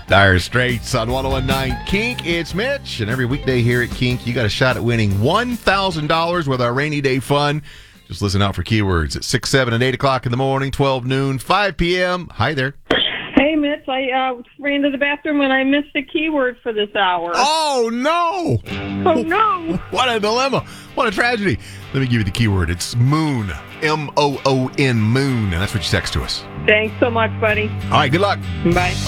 Dire Straits on 1019 Kink. It's Mitch, and every weekday here at Kink, you got a shot at winning $1,000 with our rainy day fun. Just listen out for keywords at 6, 7, and 8 o'clock in the morning, 12 noon, 5 p.m. Hi there. Hey, Mitch, I ran to the bathroom and I missed the keyword for this hour. Oh, no. Oh, no. What a dilemma. What a tragedy. Let me give you the keyword. It's moon. M-O-O-N, moon. And that's what you text to us. Thanks so much, buddy. All right, good luck. Bye.